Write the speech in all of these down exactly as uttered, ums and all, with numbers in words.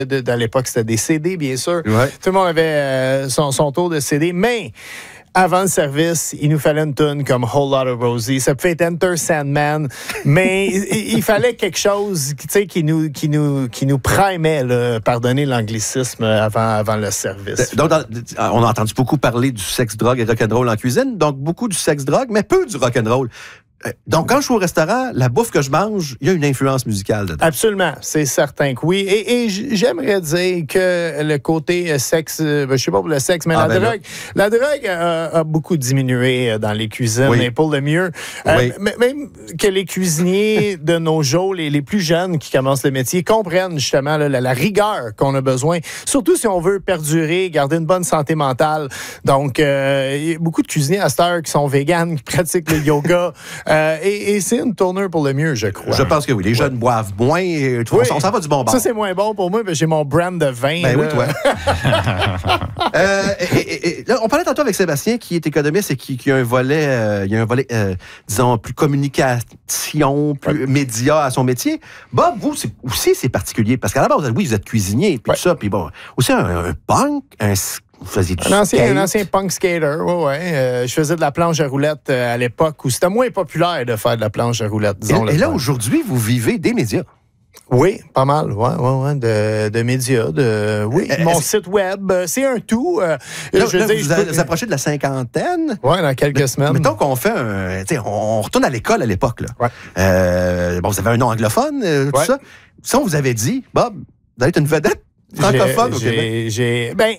de, de, à l'époque, c'était des C D, bien sûr. Ouais. Tout le monde avait euh, son, son tour de C D, mais avant le service, il nous fallait une tune comme Whole Lotta Rosie. Ça pouvait être Enter Sandman, mais il, il fallait quelque chose, tu sais, qui nous, qui nous, qui nous primait, là, pardonnez l'anglicisme, avant, avant le service. Donc, dans, on a entendu beaucoup parler du sexe, drogue et rock'n'roll en cuisine. Donc, beaucoup du sexe, drogue, mais peu du rock'n'roll. Donc, quand je suis au restaurant, la bouffe que je mange, il y a une influence musicale dedans. Absolument, c'est certain que oui. Et, et j'aimerais dire que le côté sexe, je ne sais pas pour le sexe, mais ah, la ben drogue, là. la drogue a, a beaucoup diminué dans les cuisines, oui. et pour le mieux. Oui. Euh, même que les cuisiniers de nos jours, les, les plus jeunes qui commencent le métier, comprennent justement là, la, la rigueur qu'on a besoin, surtout si on veut perdurer, garder une bonne santé mentale. Donc, euh, il y a beaucoup de cuisiniers à cette heure qui sont véganes, qui pratiquent le yoga. Euh, et, et c'est une tournure pour le mieux, je crois. Je pense que oui. Les jeunes ouais. boivent moins. Et tout, oui. On s'en va du bon bord. Ça, c'est moins bon pour moi, mais j'ai mon brand de vin. Ben là. oui, toi. euh, et, et, et, là, on parlait tantôt avec Sébastien, qui est économiste et qui, qui a un volet, euh, il y a un volet, euh, disons, plus communication, plus ouais. média à son métier. Bob, vous c'est, aussi, c'est particulier. Parce qu'à la base, oui, vous êtes cuisinier, puis ouais. tout ça. Puis bon, aussi un, un punk, un... Vous faisiez du un, ancien, skate. un ancien punk skater, oui, oui. Euh, je faisais de la planche à roulettes euh, à l'époque où c'était moins populaire de faire de la planche à roulettes, disons. Et, et là, aujourd'hui, vous vivez des médias. Oui, pas mal, oui, oui, oui, de, de médias, de, oui, euh, mon site web, c'est un tout. Euh, là, je là, veux vous dire, vous peux... approchez de la cinquantaine. Oui, dans quelques mais, semaines. Mettons qu'on fait un, tu sais, on retourne à l'école à l'époque, là. Ouais. Euh, bon, vous avez un nom anglophone, euh, tout ouais. ça. Si on vous avait dit, Bob, vous allez être une vedette francophone au Québec. J'ai, ben,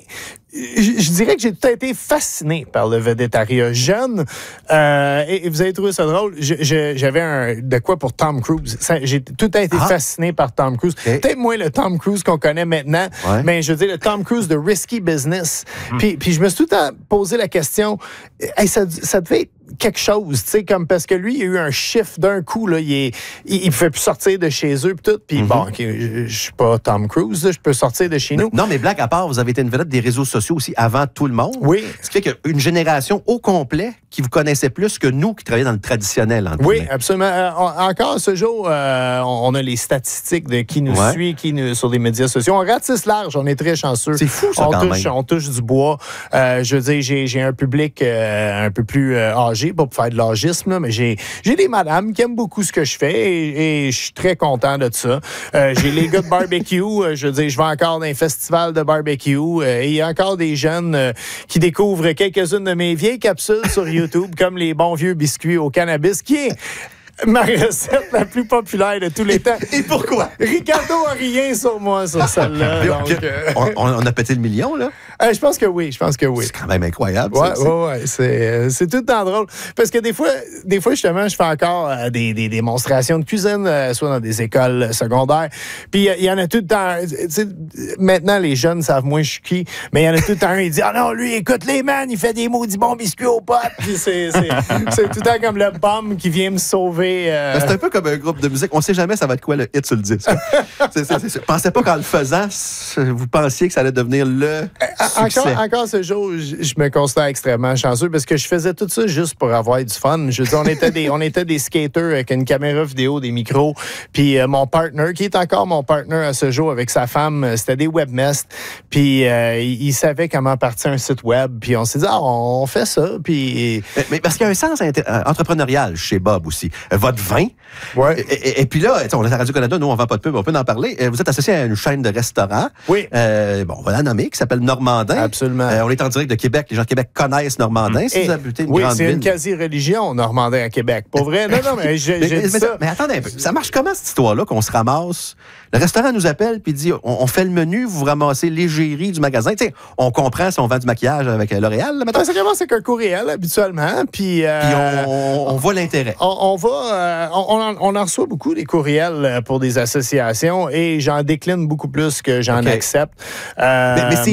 je dirais que j'ai tout été fasciné par le védétariat jeune. Euh, et, et vous avez trouvé ça drôle. Je, je, j'avais un de quoi pour Tom Cruise. Ça, j'ai tout été ah. fasciné par Tom Cruise. Okay. Peut-être moins le Tom Cruise qu'on connaît maintenant, ouais. mais je veux dire le Tom Cruise de Risky Business. Mm. Puis, puis je me suis tout le temps posé la question, hey, ça, ça devait être quelque chose, tu sais, comme parce que lui, il a eu un chiffre d'un coup, là, il, est, il, il pouvait plus sortir de chez eux, puis tout, puis mm-hmm. bon, okay, je, je suis pas Tom Cruise, je peux sortir de chez nous. Non, mais blague à part, vous avez été une vedette des réseaux sociaux aussi avant tout le monde. Oui. Ce qui fait qu'une génération au complet qui vous connaissait plus que nous qui travaillons dans le traditionnel. Oui, guillemets. Absolument. Euh, on, encore ce jour, euh, on a les statistiques de qui nous ouais. suit, qui nous, sur les médias sociaux. On ratisse large, on est très chanceux. C'est fou, ça, on quand touche, même. On touche du bois. Euh, je veux dire, j'ai, j'ai un public euh, un peu plus euh, âgé, pas pour faire de l'âgisme, là, mais j'ai, j'ai des madames qui aiment beaucoup ce que je fais et, et je suis très content de ça. Euh, j'ai les gars de barbecue. euh, je veux dire, je vais encore dans un festival de barbecue euh, et il y a encore des jeunes euh, qui découvrent quelques-unes de mes vieilles capsules sur YouTube, comme les bons vieux biscuits au cannabis, qui est ma recette la plus populaire de tous les temps. Et pourquoi? Ricardo a rien sur moi, sur celle-là. donc, euh... on, on a pété le million, là? Euh, je pense que oui, je pense que oui. C'est quand même incroyable, ouais, ça. Oui, oui, c'est, c'est tout le temps drôle. Parce que des fois, des fois justement, je fais encore euh, des, des démonstrations de cuisine, euh, soit dans des écoles secondaires. Puis il y, y en a tout le temps... Maintenant, les jeunes savent moins je suis qui, mais il y en a tout le temps un, il dit « Ah non, lui, écoute les man, il fait des maudits bons biscuits aux potes. » Puis c'est, c'est, c'est tout le temps comme le bum qui vient me sauver. Euh... C'est un peu comme un groupe de musique. On ne sait jamais ça va être quoi le hit sur le disque. c'est, c'est, c'est, pensez pas qu'en le faisant, vous pensiez que ça allait devenir le succès. Encore, encore ce jour, je, je me considère extrêmement chanceux parce que je faisais tout ça juste pour avoir du fun. Je veux dire, on était des, on était des skaters avec une caméra vidéo, des micros. Puis euh, mon partner, qui est encore mon partner à ce jour avec sa femme, c'était des webmestres. Puis euh, il, il savait comment partir un site web. Puis on s'est dit, ah, on fait ça. Puis... Mais, mais parce qu'il y a un sens inter- entrepreneurial chez Bob aussi. Votre vin. Ouais. Et, et, et puis là, on est à Radio-Canada, nous, on ne vend pas de pub, on peut en parler. Vous êtes associé à une chaîne de restaurants. Oui. Euh, bon, on va la nommer, qui s'appelle Normandin. Absolument. Euh, on est en direct de Québec. Les gens de Québec connaissent Normandin. Si et, vous habitez une oui, grande c'est ville. une quasi-religion, Normandin à Québec. Pour vrai? Non, non, mais j'ai, mais, j'ai mais, dit mais, ça. Mais attendez un peu. Ça marche comment, cette histoire-là, qu'on se ramasse? Le restaurant nous appelle puis dit, on, on fait le menu, vous ramassez l'égérie du magasin. Tu sais, on comprend si on vend du maquillage avec L'Oréal. Là, ben, ça commence avec un courriel, habituellement. Puis, euh, puis on, on voit l'intérêt. On, on va... Euh, on, on, en, on en reçoit beaucoup des courriels pour des associations et j'en décline beaucoup plus que j'en okay. accepte. Euh, mais, mais c'est vrai là,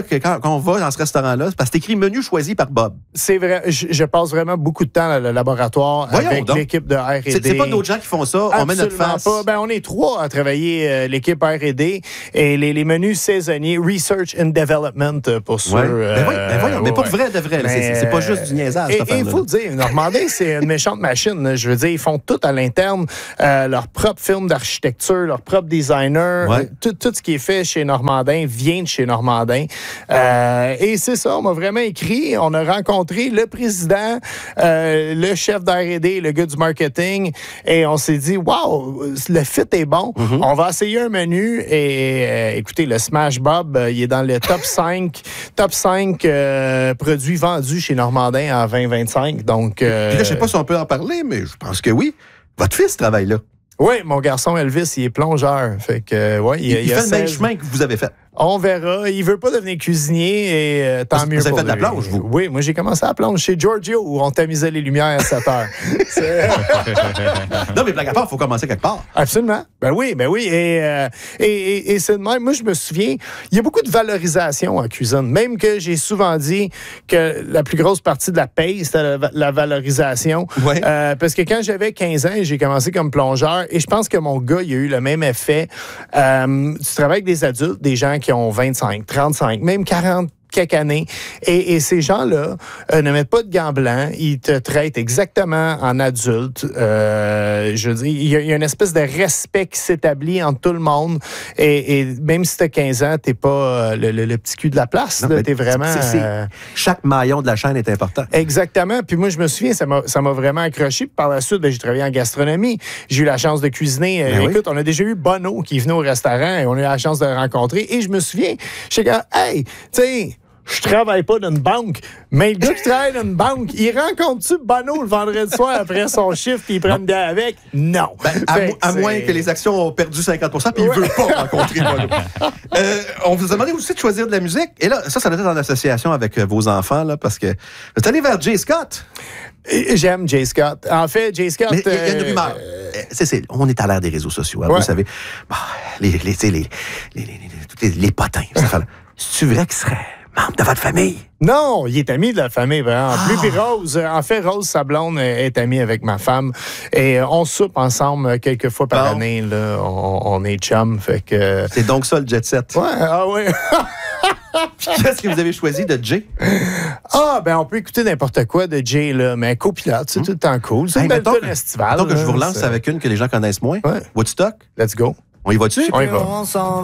que quand, quand on va dans ce restaurant-là, c'est parce que c'est écrit menu choisi par Bob. C'est vrai. Je, je passe vraiment beaucoup de temps dans le laboratoire Voyons avec donc. l'équipe de R et D. C'est, c'est pas d'autres gens qui font ça. Absolument on met notre face. Pas. Ben, on est trois à travailler euh, l'équipe R et D et les, les menus saisonniers, Research and Development euh, pour sûr. Ouais. Euh, ben, oui, ben voyons, mais pas de vrai, de vrai. Là, c'est, c'est, c'est pas juste du niaisage. Et il faut le dire, Normandin, c'est une méchante machine. Là. Je veux dire, ils font tout à l'interne, euh, leur propre film d'architecture, leur propre designer. Ouais. Euh, tout, tout ce qui est fait chez Normandin vient de chez Normandin. Euh, et c'est ça, on m'a vraiment écrit. On a rencontré le président, euh, le chef d'R et D, le gars du marketing, et on s'est dit, wow, le fit est bon. Mm-hmm. On va essayer un menu. Et euh, écoutez, le Smash Bob, euh, il est dans le top cinq, top cinq euh, produits vendus chez Normandin en vingt vingt-cinq. Donc, euh, Puis là, je sais pas si on peut en parler, mais je pense que oui. Votre fils travaille là. Oui, mon garçon Elvis, il est plongeur. Fait que, ouais, il, il, il, il a fait le même seize... chemin que vous avez fait. On verra. Il veut pas devenir cuisinier et euh, tant Parce, mieux vous avez pour fait de la lui. plonge, vous? Oui, moi j'ai commencé à la plonge chez Giorgio où on tamisait les lumières à sept heures. Non, mais blague à part, il faut commencer quelque part. Absolument. Ben oui, ben oui. Et, euh, et, et, et c'est de même. Moi, je me souviens, il y a beaucoup de valorisation en cuisine. Même que j'ai souvent dit que la plus grosse partie de la paye, c'était la, la valorisation. Ouais. Euh, parce que quand j'avais quinze ans, j'ai commencé comme plongeur et je pense que mon gars, il a eu le même effet. Euh, tu travailles avec des adultes, des gens qui ont vingt-cinq, trente-cinq, même quarante quelques années. Et, et ces gens-là euh, ne mettent pas de gants blancs. Ils te traitent exactement en adulte. Euh, je veux dire, il y, a, il y a une espèce de respect qui s'établit entre tout le monde. Et, et même si tu as quinze ans, tu n'es pas euh, le, le, le petit cul de la place. Tu es vraiment... C'est, c'est, euh... Chaque maillon de la chaîne est important. Exactement. Puis moi, je me souviens, ça m'a, ça m'a vraiment accroché. Puis par la suite, ben, j'ai travaillé en gastronomie. J'ai eu la chance de cuisiner. Ben Écoute, oui. on a déjà eu Bono qui est venu au restaurant et on a eu la chance de le rencontrer. Et je me souviens, je suis comme, hey, tu sais, je travaille pas dans une banque, mais le gars qui travaille dans une banque, il rencontre-tu Bono le vendredi soir après son chiffre puis il prend une bière avec? Non. Ben, à, mo- à moins que les actions ont perdu cinquante pour cent puis ouais. il veut pas rencontrer Bono. euh, on vous a demandé aussi de choisir de la musique. Et là, ça, ça doit être en association avec euh, vos enfants, là, parce que vous êtes allé vers Jay Scott. J'aime Jay Scott. En fait, Jay Scott... Mais il y, y a une rumeur. Euh, c'est, c'est, on est à l'ère des réseaux sociaux, hein, ouais. Vous savez. Bah, les, les, les, les, les, les, les, les potins. C'est vrai qu'il serait... membre de votre famille? Non, il est ami de la famille, vraiment. Ah. Plus puis Rose, en fait, Rose, sa blonde, est amie avec ma femme. Et on soupe ensemble quelques fois par bon. année. Là. On, on est chum, fait que... C'est donc ça, le jet set? Ouais, ah oui. Qu'est-ce que vous avez choisi de Jay? Ah, ben on peut écouter n'importe quoi de Jay, là, mais copilote, c'est mmh. tout le temps cool. C'est hey, une belle tonne estivale. Donc, je vous relance c'est... avec une que les gens connaissent moins. Ouais. Woodstock? Let's go. On y va-tu? On y va.